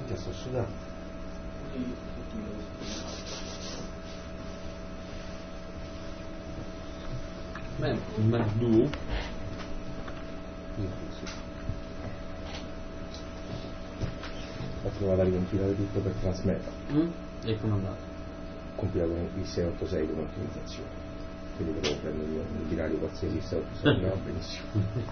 Che sto sudando. Ma tu? Ho provato a ricompilare tutto per trasmettere. E come è andato? Ho compilato il 686 con ottimizzazione. Quindi potevo prendere un binario qualsiasi 686 va benissimo.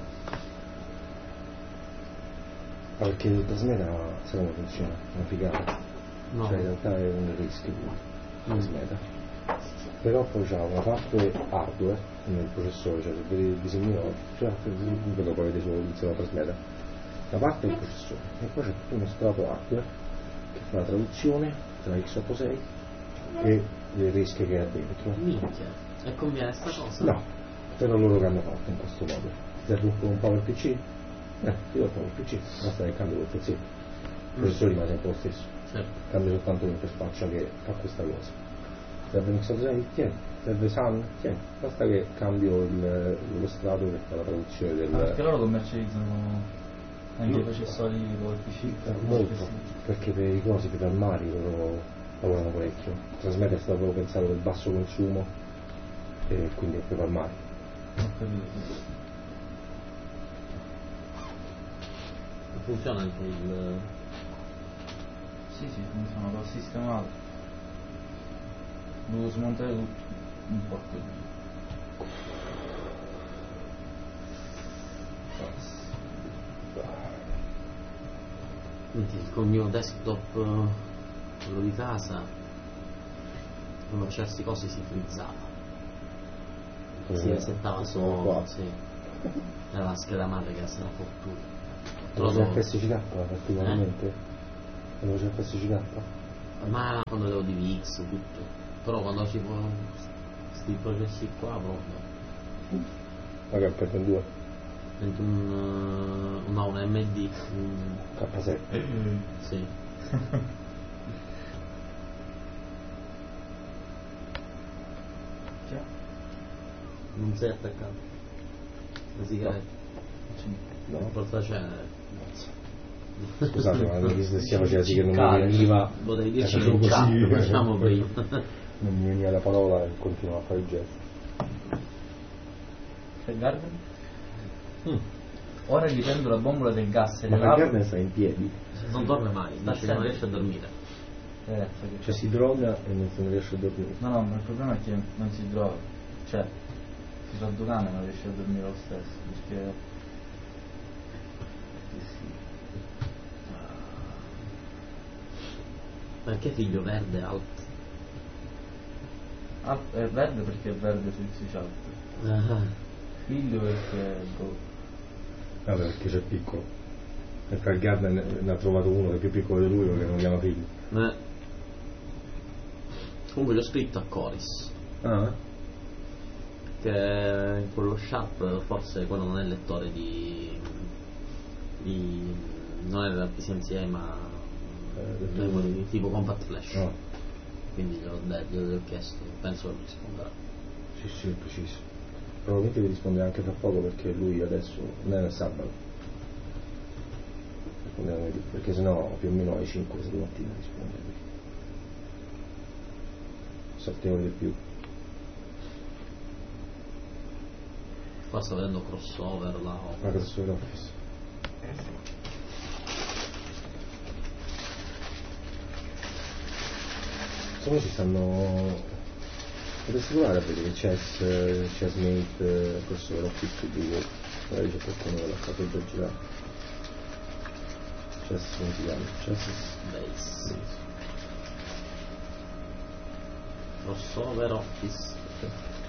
Ma perché il trasmeta sai come funziona? È una figata. No. Cioè in realtà è un rischio trasmeta. Però poi c'ha una parte hardware nel processore, cioè se vedi il disegnino, cioè vedo poi vedete sull'inizio della trasmeta. La parte del processore e poi c'è tutto uno strato hardware che fa la traduzione tra x86 e le rische che ha dentro. Minchia. E conviene sta cosa? No, però loro che hanno fatto in questo modo. Serve un power PC? Io ho il power PC, basta che cambio quel PC. Il processore rimane sempre lo stesso. Certo. Cambia soltanto l'interfaccia che fa questa cosa. Serve un x86? Tieni. Serve SAN? Tieni. Basta che cambio lo strato che fa la traduzione del... Perché loro commercializzano anche i processori con il PC? Molto, perché per i cosi, per gli armari loro lavorano parecchio. Trasmette è stato proprio pensato per basso consumo e quindi è per armari. Ho capito. Funziona anche il... Sì, funziona, l'ho sistemato. Devo smontare tutto un po' così. Col mio desktop, quello di casa, quando certi cose si frizzava. Si resettava solo, sì. Era la scheda madre che era stata fortuna. Lo FSCK particolarmente? Lo FSCK? Ma quando avevo DVX tutto. Però quando ci può questi processi qua proprio. Magari per 2. Un MD. K7. Sì. Non sei attaccato. La sigaretta. No. Portacenere. Scusate, ma non dislessiamo sì che non mi veniva. Potrei dirci che un cazzo, facciamo prima. Non mi veniva la parola e continuo a fare il gesto. C'è il Garden? Ora gli prendo la bombola del gas e Ma le il lavo. Garden sta in piedi. Non dorme mai, dice che non riesce a dormire. Cioè si droga e non riesce a dormire. No, ma il problema è che non si droga. Cioè, si fa due cane e non riesce a dormire lo stesso. Perché... Perché figlio verde alto? È verde perché è verde sui chat. Figlio perché Vabbè, perché c'è piccolo. Perché il Garden ne ha trovato uno che è più piccolo di lui perché non chiama figlio. Comunque l'ho scritto a Coris. Che quello Sharp forse quello non è il lettore di non è della PCMCI ma di tipo Compact Flash. Quindi glielo ho chiesto, penso che mi risponderà. Sì, è preciso. Probabilmente vi risponde anche tra poco perché lui adesso non è nel sabato. Perché sennò più o meno alle 5 di mattina risponde lui. 7 ore di più. Qua sto vedendo crossover là. Crossover Office. Insomma ci stanno. Potresti provare a vedere Chessmate, Crossover Office su Google. Magari c'è qualcuno che l'ha fatto per girare. Chess come si chiama? Chess Base. Crossover Office.